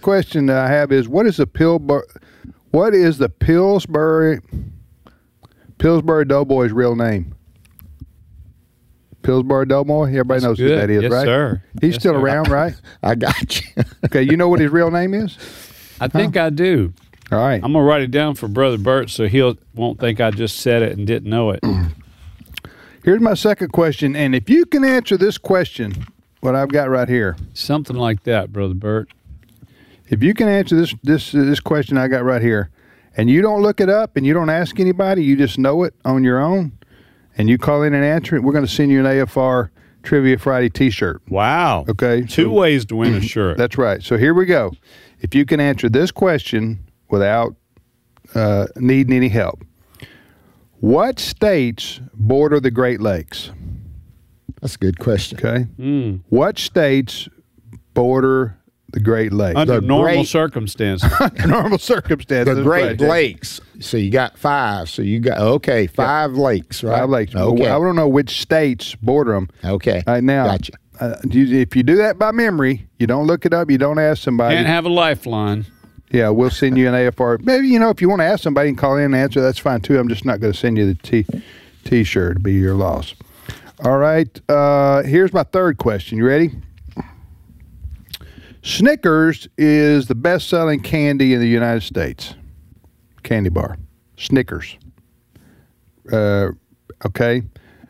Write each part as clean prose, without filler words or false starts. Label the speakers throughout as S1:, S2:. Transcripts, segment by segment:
S1: question that I have is, what is the Pillsbury Doughboy's real name? Pillsbury Doughboy? Everybody knows who that is,
S2: yes,
S1: right?
S2: Sir.
S1: He's
S2: yes,
S1: still
S2: sir.
S1: around, right?
S3: I got you.
S1: Okay, you know what his real name is?
S2: I think I do.
S1: All right.
S2: I'm going to write it down for Brother Bert so he won't think I just said it and didn't know it.
S1: Here's my second question, and if you can answer this question, what I've got right here.
S2: Something like that, Brother Bert.
S1: If you can answer this question I got right here, and you don't look it up and you don't ask anybody, you just know it on your own, and you call in and answer it, we're going to send you an AFR Trivia Friday T-shirt.
S2: Wow.
S1: Okay.
S2: Two ways to win a shirt.
S1: That's right. So here we go. If you can answer this question without needing any help, what states border the Great Lakes?
S3: That's a good question.
S1: Okay. What states border the Great Lakes?
S2: Under
S3: The
S2: normal
S3: great-
S2: circumstances.
S1: Normal circumstances.
S3: The Great
S1: right.
S3: Lakes. So you got 5. So you got, five lakes, right?
S1: 5 lakes.
S3: Okay.
S1: I don't know which states border them.
S3: Okay.
S1: Right now,
S3: Gotcha.
S1: If you do that by memory, you don't look it up, you don't ask somebody.
S2: Can't have a lifeline.
S1: Yeah, we'll send you an AFR. Maybe, if you want to ask somebody and call in and answer, that's fine too. I'm just not going to send you the T-shirt. It'll be your loss. All right. Here's my third question. You ready? Snickers is the best-selling candy in the United States. Candy bar. Snickers. Okay.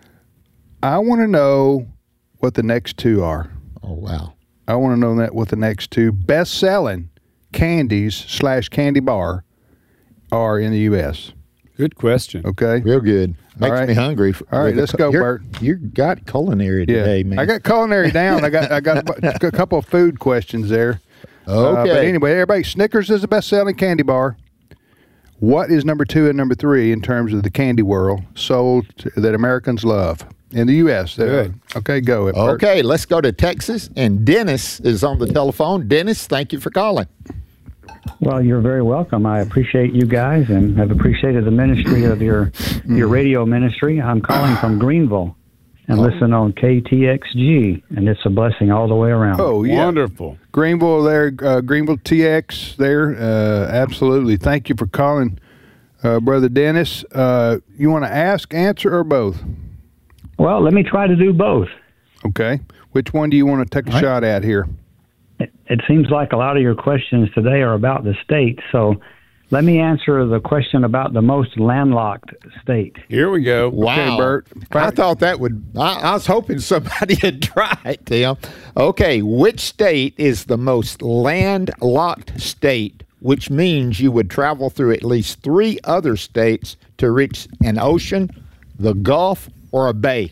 S1: I want to know what the next two are.
S3: Oh, wow.
S1: I want to know what the next two best-selling candies / candy bar are in the U.S.
S2: Good question.
S1: Okay?
S3: Real good. Makes
S1: right.
S3: me hungry.
S1: All right, let's go, Bert.
S3: You got culinary today, man.
S1: I got culinary down. I got a couple of food questions there.
S3: Okay.
S1: But anyway, everybody, Snickers is the best-selling candy bar. What is number 2 and number 3 in terms of the candy world sold that Americans love in the U.S.?
S2: Good.
S1: Okay, go. Bert.
S3: Okay, let's go to Texas. And Dennis is on the telephone. Dennis, thank you for calling.
S4: Well, you're very welcome. I appreciate you guys and have appreciated the ministry of your radio ministry. I'm calling from Greenville and listen on KTXG, and it's a blessing all the way around.
S1: Oh, yeah.
S2: Wonderful.
S1: Greenville there, Greenville TX there. Absolutely. Thank you for calling, Brother Dennis. You want to ask, answer, or both?
S4: Well, let me try to do both.
S1: Okay. Which one do you want to take a shot at here?
S4: It seems like a lot of your questions today are about the state, so let me answer the question about the most landlocked state.
S2: Here we go.
S3: Wow.
S1: Okay, Bert.
S3: I thought that would, I was hoping somebody had tried, Tim. Okay, which state is the most landlocked state, which means you would travel through at least 3 other states to reach an ocean, the Gulf, or a bay?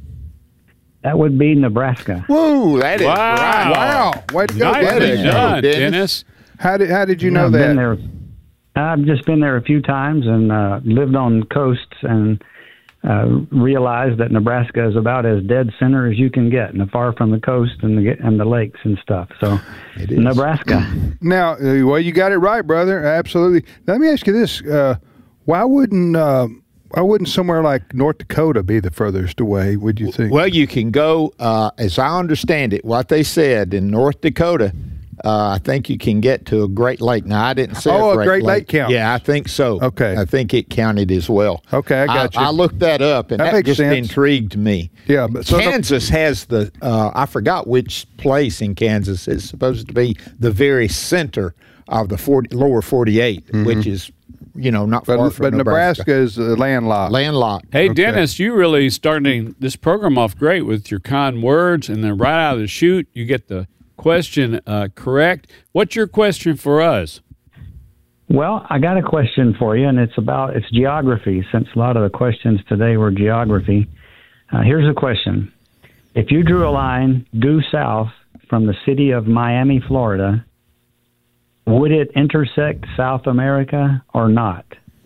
S4: That would be Nebraska.
S3: Woo, that is
S2: Wow.
S3: right.
S1: Wow. Way to go,
S2: Nicely
S1: buddy.
S2: done,
S3: Dennis.
S2: Dennis.
S1: How did you know
S4: I've
S1: that?
S4: been there. I've just been there a few times and lived on coasts and realized that Nebraska is about as dead center as you can get, and far from the coast and the lakes and stuff. So,
S3: It is.
S4: Nebraska.
S1: Now, well, you got it right, brother. Absolutely. Let me ask you this: why wouldn't somewhere like North Dakota be the furthest away? Would you think?
S3: Well, you can go, as I understand it, what they said in North Dakota, I think you can get to a Great Lake. Now, I didn't say
S1: Oh,
S3: a Great
S1: Lake counts.
S3: Yeah, I think so.
S1: Okay.
S3: I think it counted as well.
S1: Okay, I got you.
S3: I looked that up, and
S1: That
S3: that
S1: makes
S3: just
S1: sense.
S3: intrigued me.
S1: Yeah, but so
S3: Kansas has the, I forgot which place in Kansas is supposed to be the very center of the lower 48, which is, not far from
S1: but Nebraska is landlocked.
S3: Landlocked.
S2: Hey,
S1: Okay.
S2: Dennis, you really starting this program off great with your kind words, and then right out of the chute, you get the question correct. What's your question for us?
S4: Well, I got a question for you, and it's geography, since a lot of the questions today were geography. Here's a question. If you drew a line due south from the city of Miami, Florida, would it intersect South America or not?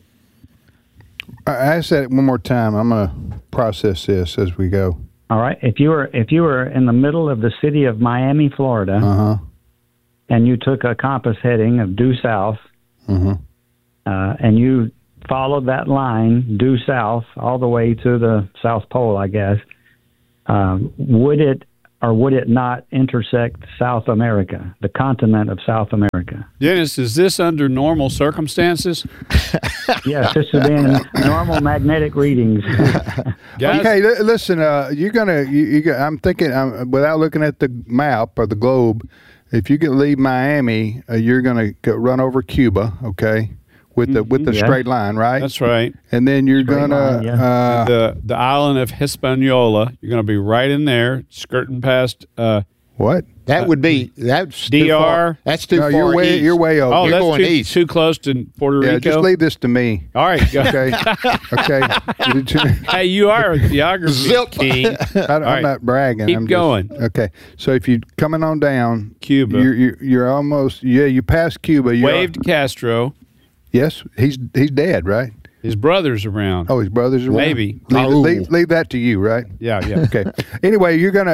S1: I ask that one more time. I'm going to process this as we go.
S4: All right. If you were in the middle of the city of Miami, Florida, and you took a compass heading of due south, and you followed that line due south all the way to the South Pole, I guess, would it or would it not intersect South America, the continent of South America?
S2: Dennis, is this under normal circumstances?
S4: Yes, this has been normal magnetic readings.
S2: Guys,
S1: Okay, listen. You're gonna. I'm thinking. Without looking at the map or the globe, if you can leave Miami, you're gonna run over Cuba. Okay, with the
S4: Yeah.
S1: straight line, right?
S2: that's right.
S1: And then you're
S4: Straight
S1: gonna.
S4: line,
S2: The island of Hispaniola. You're going to be right in there, skirting past.
S1: What?
S3: That would be that's too
S2: DR.
S3: far. That's too
S1: No,
S3: far
S1: you're way.
S3: east.
S1: You're way over.
S2: Oh,
S3: You're
S2: that's
S3: going
S2: too,
S3: east.
S2: too close to Puerto
S1: Yeah,
S2: Rico.
S1: just leave this to me.
S2: All right, go.
S1: Okay. Okay.
S2: Hey, you are a geography
S3: Zip.
S2: king.
S1: I'm
S2: right.
S1: not bragging.
S2: Keep
S1: I'm just-
S2: going.
S1: Okay. So if you're coming on down,
S2: Cuba.
S1: you're almost. Yeah, you pass Cuba.
S2: Waved Castro.
S1: Yes, he's dead, right?
S2: His brother's around.
S1: Oh, his brothers are
S2: Maybe.
S1: Leave that to you, right?
S2: Yeah, yeah.
S1: Okay. Anyway, you're gonna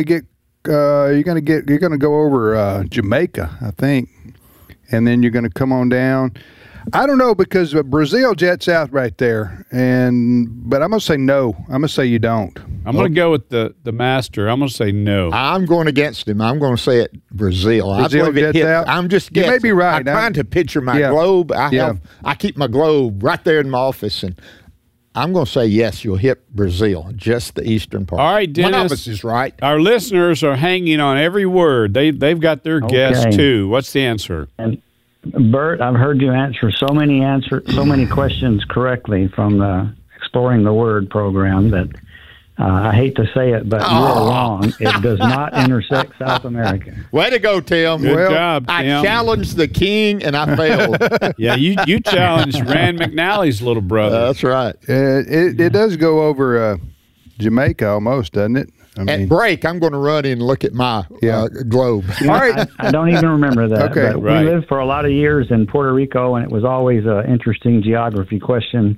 S1: go over Jamaica, I think, and then you're gonna come on down. I don't know because Brazil jets out right there, but I'm gonna say no. I'm gonna say you don't.
S2: I'm going to go with the master. I'm going to say no.
S3: I'm going against him. I'm going to say it Brazil.
S1: Brazil
S3: I believe it
S1: jets
S3: hit.
S1: out?
S3: I'm just
S1: You
S3: guessing.
S1: may be right.
S3: I'm trying to picture my
S1: Yeah.
S3: globe.
S1: Yeah.
S3: I keep my globe right there in my office, and I'm going to say yes. You'll hit Brazil, just the eastern part.
S2: All right,
S3: One
S2: Dennis.
S3: of us is right.
S2: Our listeners are hanging on every word. They've got their guess
S4: Okay.
S2: too. What's the answer?
S4: And Bert, I've heard you answer so many questions correctly from the Exploring the Word program that I hate to say it, but you're wrong. It does not intersect South America.
S3: Way to go, Tim.
S2: Good
S1: Well,
S2: job,
S3: I
S2: Tim.
S3: challenged the king, and I failed.
S2: Yeah, you challenged Rand McNally's little brother.
S3: That's right.
S1: It does go over Jamaica almost, doesn't it? I
S3: At
S1: mean,
S3: break, I'm going to run in and look at my globe.
S1: all right.
S4: I don't even remember that.
S1: Okay.
S4: But
S2: Right.
S4: we lived for a lot of years in Puerto Rico, and it was always an interesting geography question.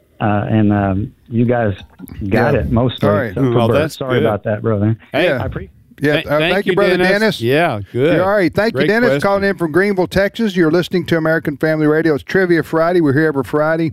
S4: You guys got
S1: Yeah.
S4: it mostly.
S1: All right.
S4: except for
S2: Well,
S4: Bert.
S2: that's
S4: Sorry
S2: good.
S4: about that, brother.
S2: Hey,
S1: Yeah.
S4: I appreciate
S1: Yeah. Thank you, brother Dennis.
S2: Yeah, good.
S1: All right. Thank you,
S2: Great
S1: Dennis,
S2: question.
S1: calling in from Greenville, Texas. You're listening to American Family Radio. It's Trivia Friday. We're here every Friday,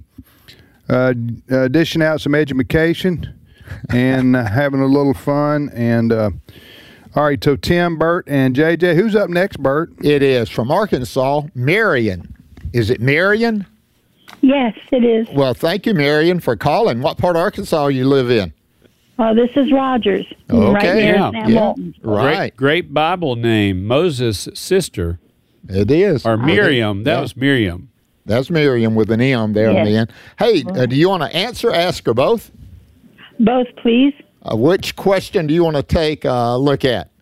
S1: dishing out some education and having a little fun. And all right, so Tim, Bert, and JJ. Who's up next, Bert?
S3: It is from Arkansas, Marion. Is it Marion?
S5: Yes, it is.
S3: Well, thank you, Marion, for calling. What part of Arkansas you live in?
S5: This is Rogers, right
S3: Okay.
S5: near
S2: Yeah.
S5: Sam Walton.
S3: Right.
S2: Great Bible name. Moses' sister,
S3: It is.
S2: or Miriam. That
S3: Yeah.
S2: was Miriam.
S3: That's Miriam with an M there on
S5: Yes.
S3: the end. Hey, do you want to answer, ask, or both?
S5: Both, please.
S3: Which question do you want to take a look at?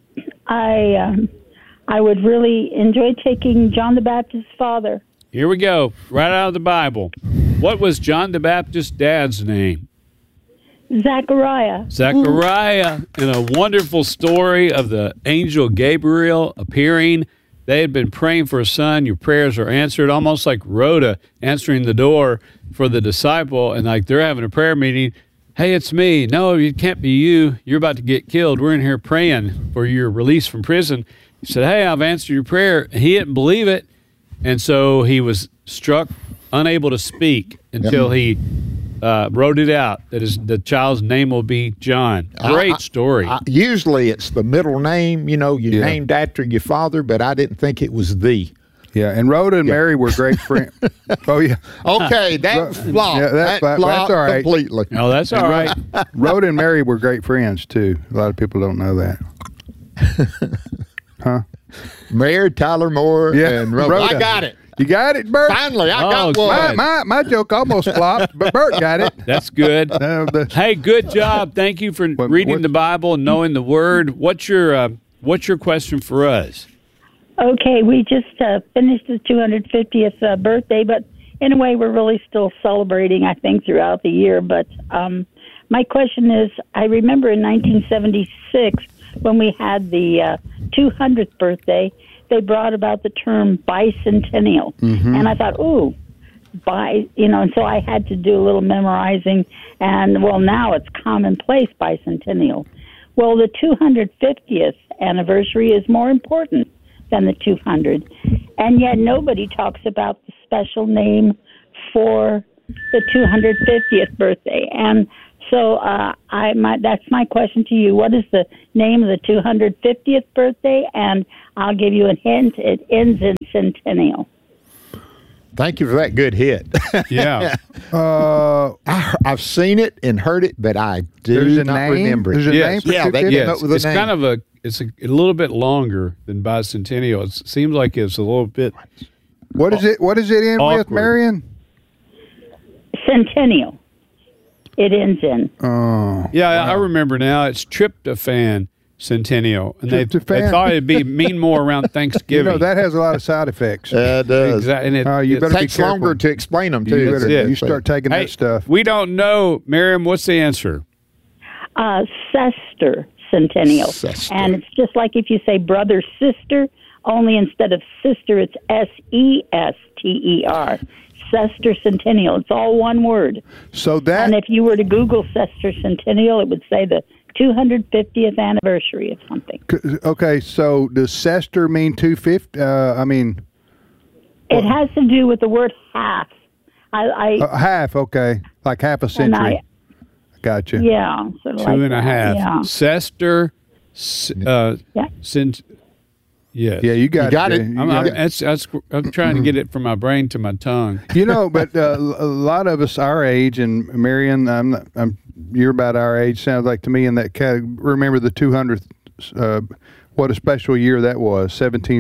S5: I would really enjoy taking John the Baptist's father.
S2: Here we go. Right out of the Bible. What was John the Baptist's dad's name?
S5: Zechariah.
S2: Zechariah. In a wonderful story of the angel Gabriel appearing. They had been praying for a son. Your prayers are answered, almost like Rhoda answering the door for the disciple. And like they're having a prayer meeting. Hey, it's me. No, it can't be you. You're about to get killed. We're in here praying for your release from prison. He said, hey, I've answered your prayer. He didn't believe it. And so he was struck, unable to speak until he wrote it out that the child's name will be John. Great story.
S3: Usually it's the middle name, you named after your father, but I didn't think it was the.
S1: Yeah, and Rhoda and Mary were great friends. Oh, yeah.
S3: Okay, that flopped.
S1: Yeah,
S3: that
S1: that's
S3: flopped
S1: all right.
S3: completely.
S2: No, that's all right.
S1: Rhoda and Mary were great friends, too. A lot of people don't know that. Huh?
S3: Mayor Tyler Moore
S1: Yeah,
S3: and Rhoda.
S1: Rhoda.
S3: I got it.
S1: You got it, Bert?
S3: Finally, I
S2: Oh,
S3: got one.
S2: good.
S1: My joke almost flopped, but Bert got it.
S2: That's good. Hey, good job. Thank you for reading
S1: what-
S2: the Bible and knowing the Word. What's your question for us?
S5: Okay, we just finished the 250th birthday, but in a way we're really still celebrating, I think, throughout the year. But my question is, I remember in 1976 when we had the 200th birthday, they brought about the term bicentennial. And I thought, ooh, and so I had to do a little memorizing. And, well, now it's commonplace, bicentennial. Well, the 250th anniversary is more important than the 200. And yet nobody talks about the special name for the 250th birthday. And So that's my question to you. What is the name of the 250th birthday? And I'll give you a hint. It ends in Centennial.
S3: Thank you for that good hit.
S2: Yeah.
S3: I've seen it and heard it, but I
S1: There's
S3: do
S1: a
S3: not
S1: name?
S3: remember it.
S1: There's a
S2: Yes.
S1: name for
S3: Yeah, they
S1: 250?
S3: came up with a
S2: It's
S3: name.
S2: kind of it's a little bit longer than bicentennial. It seems like it's a little bit.
S1: What is it? What is it in with,
S2: Awkward.
S1: Marion?
S5: Centennial. It ends in.
S1: Oh,
S2: Yeah, I remember now. It's tryptophan centennial, and they
S1: Tryptophan.
S2: thought it'd mean more around
S1: you
S2: Thanksgiving.
S1: know that has a lot of side effects.
S3: It does.
S2: Exactly. And it,
S1: You
S2: it
S1: better be
S3: Takes
S1: careful.
S3: longer to explain them, too.
S1: You
S3: That's
S1: better
S3: it.
S1: you start taking
S2: Hey,
S1: that stuff.
S2: we don't know, Miriam. What's the answer?
S5: Sester Centennial.
S3: Sester.
S5: And it's just like if you say brother, sister, only instead of sister, it's Sester. Sester Centennial. It's all one word.
S1: So that
S5: And if you were to Google Sester Centennial, it would say the 250th anniversary of something.
S1: okay. So does Sester mean 250? I mean
S5: It has to do with the word half.
S1: half. Okay, like half a
S5: And
S1: century. Gotcha.
S5: Yeah. Sort of
S2: Two
S5: like
S2: and a
S5: that.
S2: half.
S5: Yeah.
S2: Sester.
S5: Yeah.
S2: Yes.
S1: Yeah, you got,
S3: You got it.
S1: You
S2: I'm,
S1: got
S2: I'm trying to get it from my brain to my tongue.
S1: You know, but a lot of us our age, and Marion, you're about our age. Sounds like to me in that category. Remember the 200th? What a special year that was.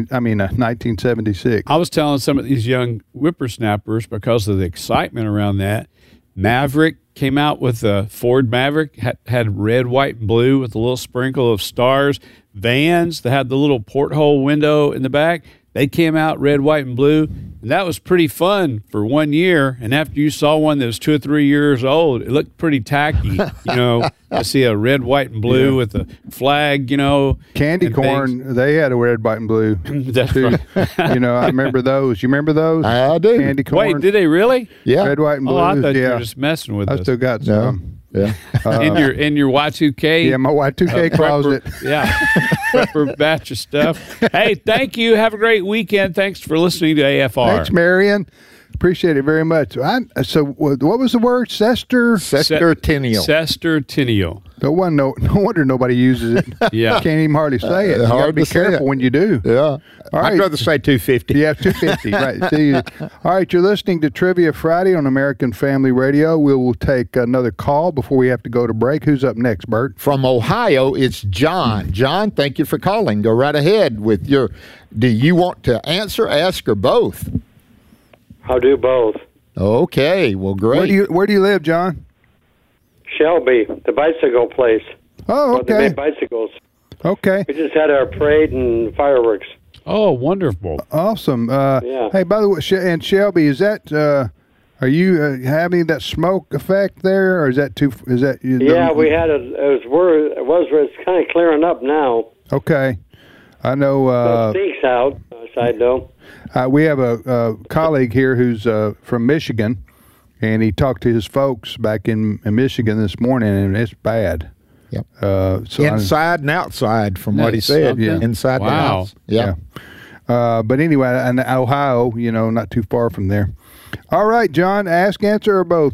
S1: 1976.
S2: I was telling some of these young whippersnappers because of the excitement around that. Maverick came out with a Ford Maverick, had red, white, and blue with a little sprinkle of stars. Vans that had the little porthole window in the back, they came out red, white, and blue. And that was pretty fun for 1 year. And after you saw one that was 2 or 3 years old, it looked pretty tacky. I see a red, white, and blue with a flag,
S1: Candy
S2: and
S1: corn,
S2: things.
S1: they had a red, white, and blue.
S2: That's
S1: too.
S2: right.
S1: I remember those. You remember those?
S3: I do.
S1: Candy corn.
S2: Wait, did they really?
S3: Yeah.
S1: Red, white, and blue.
S2: Oh, I thought you
S1: yeah.
S2: were just messing with
S1: I
S2: us.
S1: still got
S3: No.
S1: some.
S3: Yeah.
S2: in your Y2K.
S1: Yeah, my Y2K closet.
S2: Prepper batch of stuff. Hey, thank you. Have a great weekend. Thanks for listening to AFR.
S1: Thanks, Marion. Appreciate it very much. So what was the word? Sester?
S3: Sestertennial.
S2: Sestertennial.
S1: No wonder nobody uses it.
S2: Yeah.
S1: Can't even hardly say it. You
S3: Hard
S1: gotta be
S3: to say
S1: careful
S3: it.
S1: when you do.
S3: Yeah.
S1: All right.
S3: I'd rather say 250.
S1: Yeah, 250. Right. See, all right, you're listening to Trivia Friday on American Family Radio. We will take another call before we have to go to break. Who's up next, Bert?
S3: From Ohio, it's John. John, thank you for calling. Go right ahead with do you want to answer, ask, or both?
S6: I'll do both.
S3: Okay, well, great.
S1: Where do you live, John?
S6: Shelby, the bicycle place.
S1: Oh,
S6: Well, they
S1: okay.
S6: made bicycles.
S1: Okay.
S6: We just had our parade and fireworks.
S2: Oh, wonderful.
S1: Awesome.
S6: Yeah.
S1: Hey, by the way, and Shelby, is that are you having that smoke effect there, or is that too? Is that?
S6: Yeah, we had it's kind of clearing up now.
S1: Okay. I know.
S6: It stinks out. Side note.
S1: We have a colleague here who's from Michigan, and he talked to his folks back in Michigan this morning, and it's bad.
S3: Yep.
S1: So
S3: Inside and outside, from what he
S2: That's
S3: said.
S2: something.
S3: Yeah. Inside the
S2: Wow.
S3: house. Yeah.
S1: but anyway, and Ohio, not too far from there. All right, John, ask, answer, or both?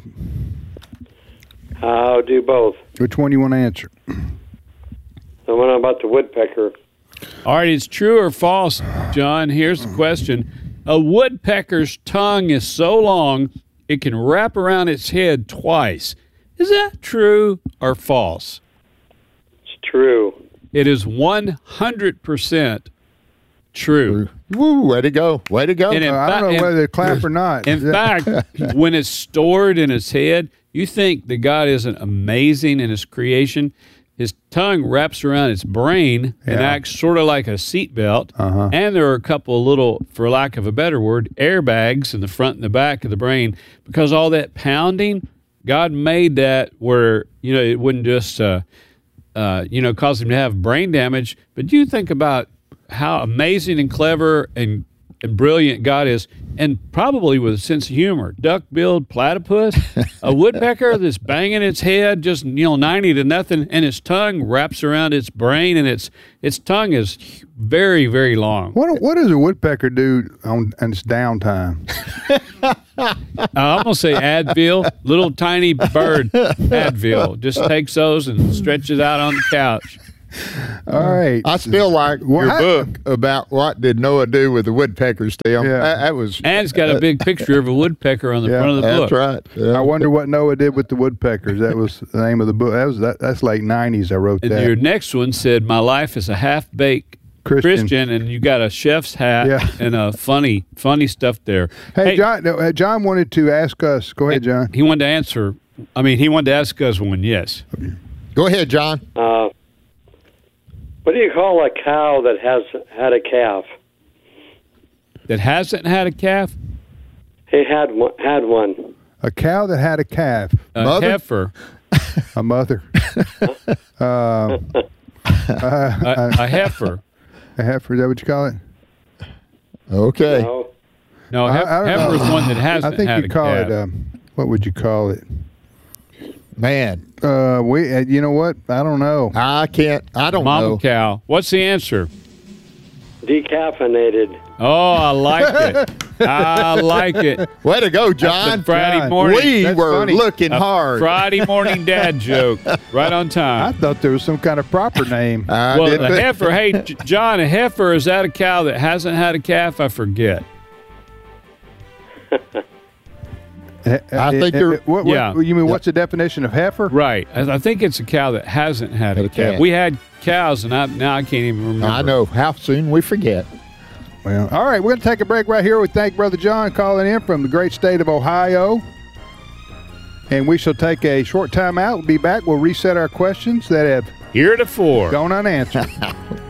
S6: I'll do both.
S1: Which one you want to answer?
S6: The one about the woodpecker.
S2: All right, it's true or false, John. Here's the question. A woodpecker's tongue is so long it can wrap around its head twice. Is that true or false?
S6: It's true.
S2: It is 100% true.
S3: Woo, way to go. Way to go.
S2: And in
S1: I don't
S2: fact-
S1: know whether to clap or not.
S2: In fact, when it's stored in its head, you think that God isn't amazing in his creation. His tongue wraps around its brain and
S1: Yeah.
S2: acts sort of like a seatbelt.
S1: Uh-huh.
S2: And there are a couple of little, for lack of a better word, airbags in the front and the back of the brain. Because all that pounding, God made that where, it wouldn't just, cause him to have brain damage. But you think about how amazing and clever and and brilliant God is, and probably with a sense of humor. Duck-billed platypus, a woodpecker that's banging its head just 90 to nothing, and its tongue wraps around its brain, and its tongue is very, very long.
S1: What does a woodpecker do on its downtime?
S2: I'm gonna say Advil, little tiny bird Advil, just takes those and stretches out on the couch.
S1: All right.
S3: I still like your book about what did Noah do with the woodpeckers, Tim.
S1: Yeah.
S3: That was.
S2: And it's got a big picture of a woodpecker on the front of the book.
S3: That's right. Yeah.
S1: I wonder what Noah did with the woodpeckers. That was the name of the book. That's late 90s. I wrote
S2: And
S1: that.
S2: your next one said, "My life is a half-baked Christian," and you got a chef's hat and a funny stuff there.
S1: Hey, John wanted to ask us. Go ahead, John.
S2: He wanted to answer. He wanted to ask us one. Yes.
S3: Go ahead, John.
S6: What do you call a cow that has had a calf?
S2: That hasn't had a calf?
S6: He had one.
S1: A cow that had a calf.
S2: A
S3: Mother?
S2: heifer.
S1: A mother.
S2: A heifer.
S1: A heifer, is that what you call it?
S3: Okay.
S2: No, heifer is one that hasn't
S1: I think
S2: had
S1: you
S2: a
S1: call
S2: calf.
S1: it, what would you call it?
S3: Man.
S1: You know what? I don't know.
S3: I don't
S2: Mama
S3: know.
S2: cow. What's the answer?
S6: Decaffeinated.
S2: Oh, I like it. I like it.
S3: Way to go,
S2: That's
S3: John.
S2: a Friday
S1: John.
S2: morning.
S3: We
S1: That's
S3: were
S1: funny.
S3: looking
S2: a
S3: hard.
S2: Friday morning dad joke. Right on
S1: I
S2: time.
S1: thought there was some kind of proper name.
S2: Well,
S3: did
S2: a
S3: too.
S2: heifer. Hey, John, a heifer, is that a cow that hasn't had a calf? I forget.
S3: I think you're-
S1: You mean what's the definition of heifer?
S2: Right. I think it's a cow that hasn't had a calf.
S3: calf.
S2: We had cows, and now I can't even remember.
S3: I know. How soon we forget.
S1: Well, all right, we're going to take a break right here. We thank Brother John calling in from the great state of Ohio. And we shall take a short time out. We'll be back. We'll reset our questions that have
S2: Heretofore.
S1: gone unanswered.